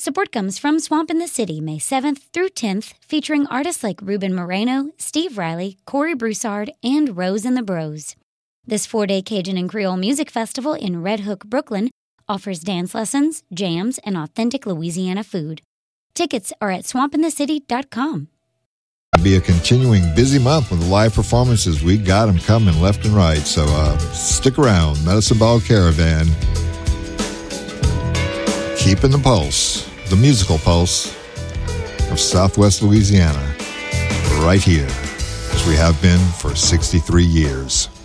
Support comes from Swamp in the City, May 7th through 10th, featuring artists like Ruben Moreno, Steve Riley, Corey Broussard, and Rose and the Bros. This 4-day Cajun and Creole music festival in Red Hook, Brooklyn, offers dance lessons, jams, and authentic Louisiana food. Tickets are at swampinthecity.com. It'll be a continuing busy month with live performances. We got them coming left and right, so stick around. Medicine Ball Caravan. Keeping the pulse, the musical pulse of Southwest Louisiana, right here, as we have been for 63 years.